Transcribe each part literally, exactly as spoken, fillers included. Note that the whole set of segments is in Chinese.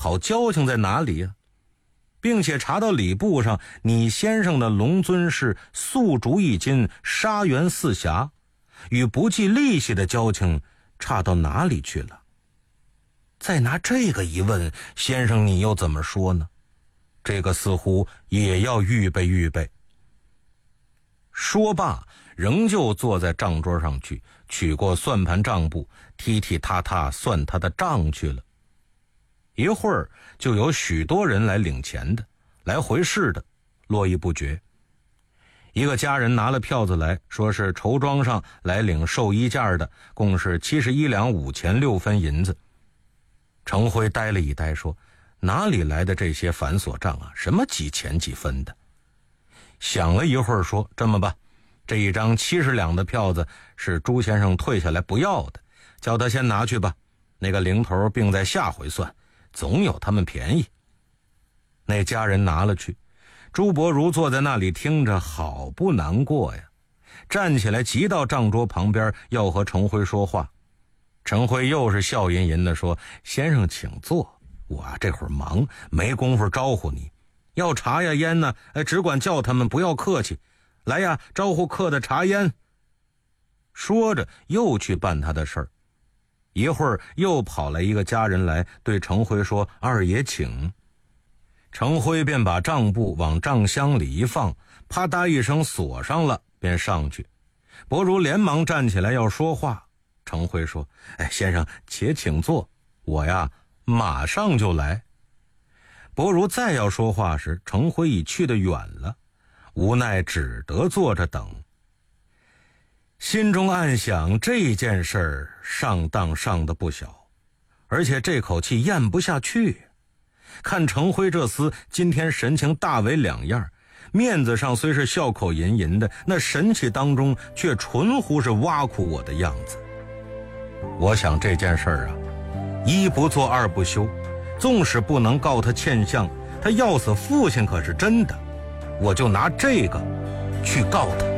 好交情在哪里呀、啊？并且查到礼簿上，你先生的龙尊是宿主一金，沙园四侠，与不计利息的交情差到哪里去了？再拿这个一问，先生你又怎么说呢？这个似乎也要预备预备。说罢，仍旧坐在账桌上去，取过算盘账簿，踢踢踏踏算他的账去了。一会儿就有许多人来领钱的，来回市的，络绎不绝。一个家人拿了票子来，说是绸庄上来领寿衣件的，共是七十一两五钱六分银子。程辉呆了一呆，说：哪里来的这些繁琐账啊？什么几钱几分的？想了一会儿，说：这么吧，这一张七十两的票子是朱先生退下来不要的，叫他先拿去吧，那个零头并在下回算，总有他们便宜。那家人拿了去，朱伯如坐在那里听着，好不难过呀，站起来急到账桌旁边要和程辉说话。程辉又是笑吟吟地说：先生请坐，我啊这会儿忙，没工夫招呼你，要茶呀烟呢，只管叫他们，不要客气，来呀，招呼客的茶烟。说着又去办他的事儿。一会儿又跑来一个家人来，对程辉说：二爷请。程辉便把账簿往账箱里一放，啪嗒一声锁上了，便上去。伯如连忙站起来要说话。程辉说：哎，先生且请坐，我呀马上就来。伯如再要说话时，程辉已去得远了，无奈只得坐着等。心中暗想，这件事儿上当上得不小，而且这口气咽不下去。看程辉这厮今天神情大为两样，面子上虽是笑口吟吟的，那神气当中却纯乎是挖苦我的样子。我想这件事儿啊，一不做二不休，纵使不能告他欠相，他要死父亲可是真的，我就拿这个去告他。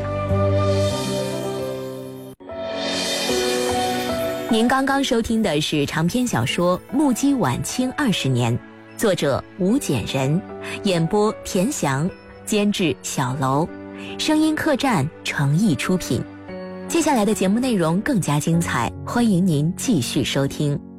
您刚刚收听的是长篇小说《目击晚清二十年》，作者吴简人，演播田翔，监制小楼，声音客栈诚意出品。接下来的节目内容更加精彩，欢迎您继续收听。